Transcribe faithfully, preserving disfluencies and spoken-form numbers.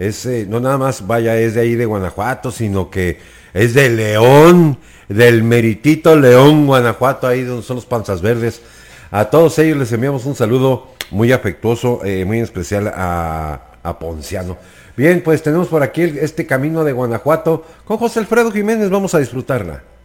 es, eh, no nada más, vaya, es de ahí de Guanajuato, sino que es de León, del meritito León, Guanajuato, ahí donde son los Panzas Verdes. A todos ellos les enviamos un saludo muy afectuoso, eh, muy especial a, a Ponciano. Bien, pues tenemos por aquí el, este camino de Guanajuato con José Alfredo Jiménez, vamos a disfrutarla.